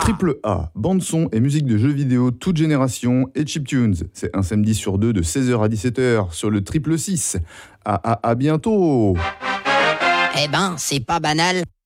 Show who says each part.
Speaker 1: Triple A, bande son et musique de jeux vidéo toute génération et chiptunes. C'est un samedi sur deux de 16h à 17h sur le 666. À bientôt.
Speaker 2: Eh ben, c'est pas banal.